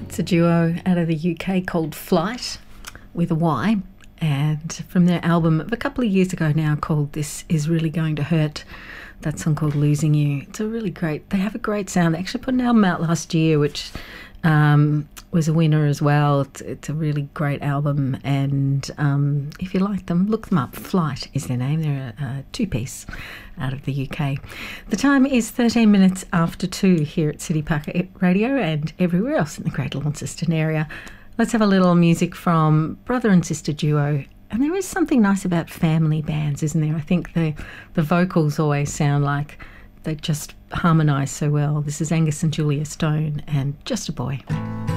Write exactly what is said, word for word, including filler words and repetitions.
It's a duo out of the U K called Flight, with a Y, and from their album of a couple of years ago now called This Is Really Going to Hurt, that song called Losing You. It's a really great, they have a great sound. They actually put an album out last year which um, was a winner as well. It's, it's a really great album, and um, if you like them, look them up. Flight is their name. They're a, a two-piece out of the U K. The time is thirteen minutes after two here at City Park Radio and everywhere else in the Greater Launceston area. Let's have a little music from brother and sister duo. And there is something nice about family bands, isn't there? I think the, the vocals always sound like they just harmonise so well. This is Angus and Julia Stone and Just a Boy.